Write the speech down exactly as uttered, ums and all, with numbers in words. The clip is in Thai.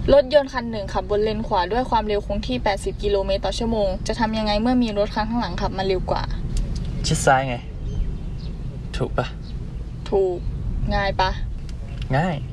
รถยนต์คันหนึ่งขับบนเลนขวาด้วยความเร็วคงที่แปดสิบกิโลเมตรต่อชั่วโมงจะทำยังไงเมื่อมีรถคันข้างหลังขับมาเร็วกว่าชิดซ้ายไงถูกปะถูกง่ายปะง่าย